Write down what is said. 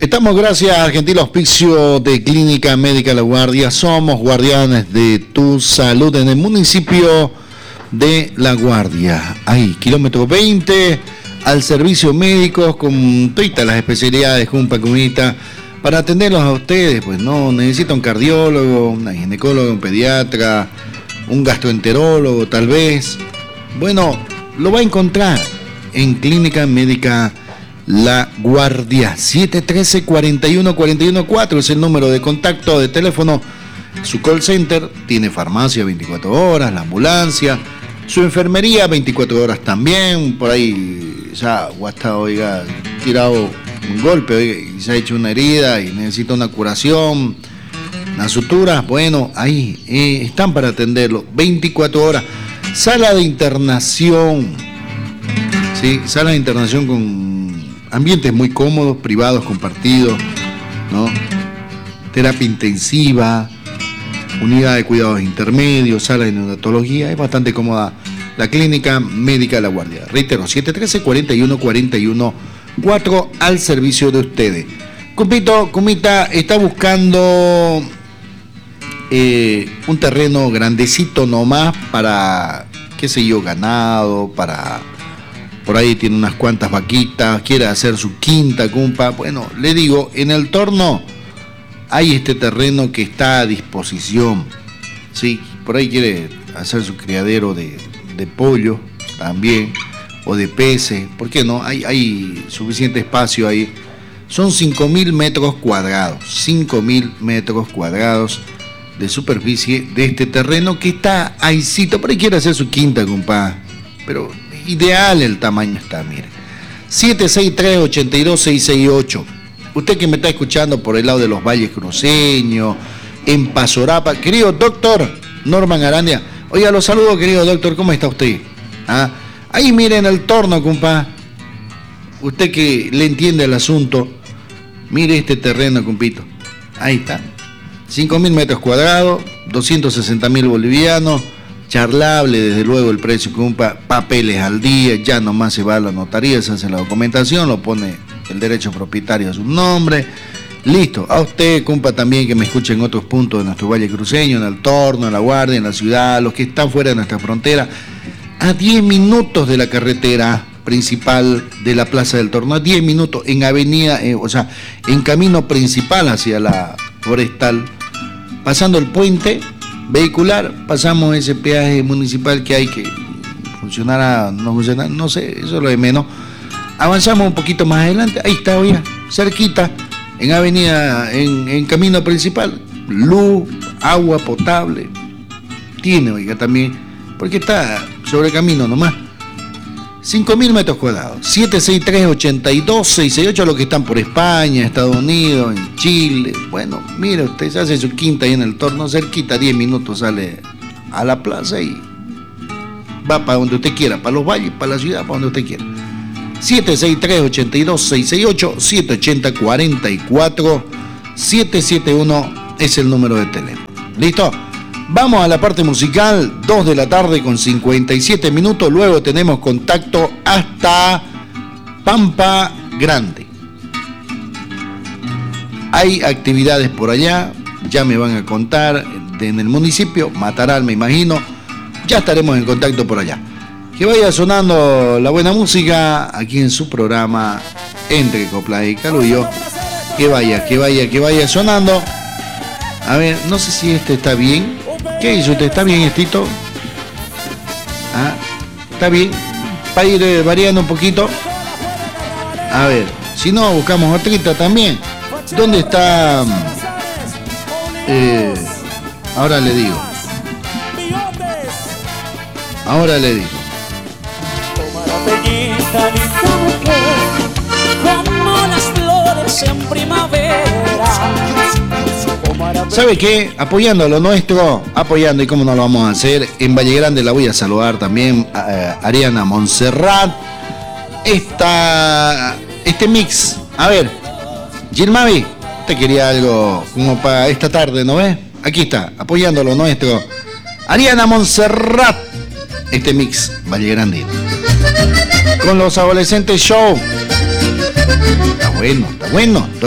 Estamos gracias al gentil auspicio de Clínica Médica La Guardia. Somos guardianes de tu salud en el municipio de La Guardia. Ahí, kilómetro 20, al servicio médicos con todas las especialidades, cumpa, cumita, para atenderlos a ustedes. Pues no, necesita un cardiólogo, una ginecóloga, un pediatra, un gastroenterólogo tal vez. Bueno, lo va a encontrar en Clínica Médica La Guardia. 713-41-41-4 es el número de contacto de teléfono. Su call center tiene farmacia 24 horas, la ambulancia, su enfermería 24 horas también. Por ahí ya o hasta, oiga, tirado un golpe, oiga, y se ha hecho una herida y necesita una curación, una sutura. Bueno, ahí están para atenderlo 24 horas. Sala de internación, ¿sí? Sala de internación con ambientes muy cómodos, privados, compartidos, ¿no? Terapia intensiva, unidad de cuidados intermedios, sala de neonatología. Es bastante cómoda la Clínica Médica La Guardia. Reitero, 713-41-41-4 al servicio de ustedes. Cumpito, Cumita está buscando un terreno grandecito nomás para, qué sé yo, ganado, para... Por ahí tiene unas cuantas vaquitas, quiere hacer su quinta, cumpa. Bueno, le digo, en el torno hay este terreno que está a disposición. Sí, por ahí quiere hacer su criadero de pollo también, o de peces. ¿Por qué no? Hay suficiente espacio ahí. Son 5.000 metros cuadrados. 5.000 metros cuadrados de superficie de este terreno que está ahícito. Por ahí quiere hacer su quinta, cumpa. Pero... ideal el tamaño está, mire. 763-82668. Usted que me está escuchando por el lado de los valles cruceños, en Pasorapa, querido doctor Norman Arandia. Oiga, lo saludo, querido doctor, ¿cómo está usted? ¿Ah? Ahí mire en el torno, compa. Usted que le entiende el asunto, mire este terreno, compito. Ahí está. 5.000 metros cuadrados, 260.000 bolivianos. Charlable, desde luego, el precio, compa, papeles al día, ya nomás se va a la notaría, se hace la documentación, lo pone el derecho propietario a su nombre, listo. A usted, compa, también que me escuche en otros puntos de nuestro valle cruceño, en el Torno, en La Guardia, en la ciudad, los que están fuera de nuestra frontera, a 10 minutos de la carretera principal de la Plaza del Torno, a 10 minutos en avenida, o sea, en camino principal hacia la Forestal, pasando el puente vehicular, pasamos ese peaje municipal que hay que funcionará, no funcionará, no sé, eso es lo de menos. Avanzamos un poquito más adelante, ahí está, oiga, cerquita, en avenida, en camino principal, luz, agua potable, tiene, oiga, también, porque está sobre camino nomás. 5.000 metros cuadrados, 763-82-668, los que están por España, Estados Unidos, en Chile. Bueno, mire, usted se hace su quinta ahí en el Torno, cerquita, 10 minutos sale a la plaza y va para donde usted quiera, para los valles, para la ciudad, para donde usted quiera. 763-82-668, 780-44-771 es el número de teléfono. ¿Listo? Vamos a la parte musical, 2 de la tarde con 57 minutos, luego tenemos contacto hasta Pampa Grande. Hay actividades por allá, ya me van a contar, en el municipio, Mataral me imagino, ya estaremos en contacto por allá. Que vaya sonando la buena música aquí en su programa Entre Coplas y Carullo, que vaya sonando. A ver, no sé si este está bien. ¿Qué hizo usted? ¿Está bien estito? ¿Ah? ¿Está bien? Para ir variando un poquito. A ver, si no, buscamos otrita también. ¿Dónde está? Ahora le digo. Como las flores en primavera. ¿Sabe qué? Apoyando lo nuestro, y cómo no lo vamos a hacer, en Valle Grande la voy a saludar también a Ariana Montserrat. Este mix, a ver, Gilmavi, te quería algo como para esta tarde, ¿no ves? Aquí está, apoyando lo nuestro, Ariana Montserrat, este mix, Valle Grande. Con los adolescentes show. Está bueno.